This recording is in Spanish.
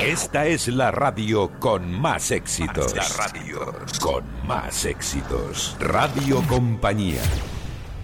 Esta es la radio con más éxitos. La radio con más éxitos. Radio Compañía.